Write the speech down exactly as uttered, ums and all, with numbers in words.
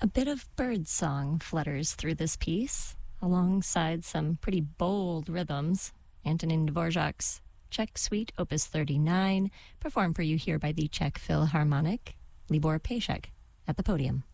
A bit of bird song flutters through this piece, alongside some pretty bold rhythms. Antonin Dvorak's Czech Suite, Opus thirty-nine, performed for you here by the Czech Philharmonic. Libor Pejsek at the podium.